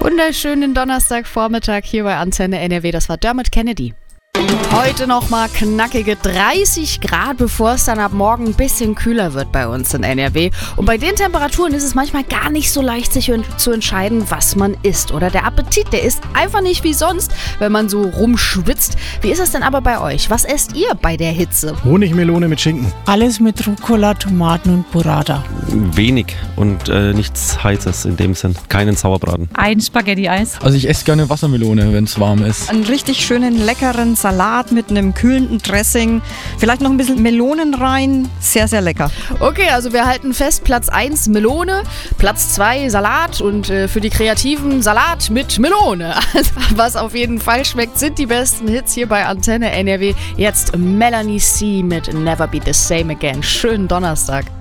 Wunderschönen Donnerstagvormittag hier bei Antenne NRW. Das war Dermot Kennedy. Heute noch mal knackige 30 Grad, bevor es dann ab morgen ein bisschen kühler wird bei uns in NRW. Und bei den Temperaturen ist es manchmal gar nicht so leicht, sich zu entscheiden, was man isst. Oder der Appetit, der ist einfach nicht wie sonst, wenn man so rumschwitzt. Wie ist es denn aber bei euch? Was esst ihr bei der Hitze? Honigmelone mit Schinken. Alles mit Rucola, Tomaten und Burrata. Wenig und nichts Heißes in dem Sinn. Keinen Sauerbraten. Ein Spaghetti-Eis. Also ich esse gerne Wassermelone, wenn es warm ist. Einen richtig schönen, leckeren Salat mit einem kühlenden Dressing. Vielleicht noch ein bisschen Melonen rein. Sehr, sehr lecker. Okay, also wir halten fest, Platz 1 Melone, Platz 2 Salat und für die Kreativen Salat mit Melone. Also, was auf jeden Fall schmeckt, sind die besten Hits hier bei Antenne NRW. Jetzt Melanie C. mit Never Be the Same Again. Schönen Donnerstag.